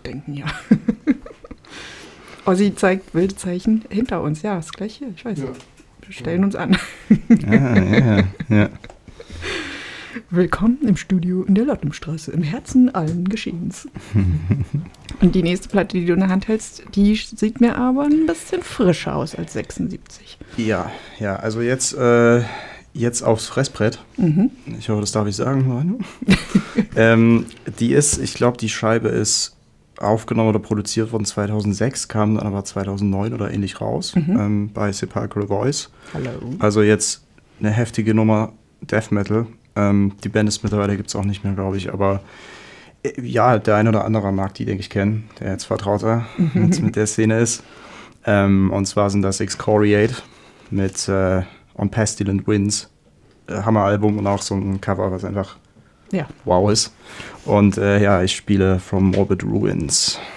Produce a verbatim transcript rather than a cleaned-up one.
denken, ja. Ozzy zeigt wilde Zeichen hinter uns. Ja, ist gleich hier, ich weiß. Ja. Wir stellen uns an. Ja, ja, ja. Willkommen im Studio in der Lottenstraße, im Herzen allen Geschehens. Und die nächste Platte, die du in der Hand hältst, die sieht mir aber ein bisschen frischer aus als sechsundsiebzig. Ja, ja, also jetzt, äh, jetzt aufs Fressbrett. Mhm. Ich hoffe, das darf ich sagen. ähm, die ist, ich glaube, die Scheibe ist aufgenommen oder produziert worden zweitausendsechs, kam dann aber zweitausendneun oder ähnlich raus, mhm. ähm, bei Sepulchral Voice. Hallo. Also jetzt eine heftige Nummer Death Metal. Ähm, die Band ist mittlerweile, gibt es auch nicht mehr, glaube ich, aber äh, ja, der ein oder andere mag die, denke ich, kennen, der jetzt vertrauter mhm. jetzt mit der Szene ist. Ähm, und zwar sind das Excoriate mit äh, On Pestilent Winds, äh, Hammeralbum und auch so ein Cover, was einfach ja. wow ist. Und äh, ja, ich spiele From Morbid Ruins.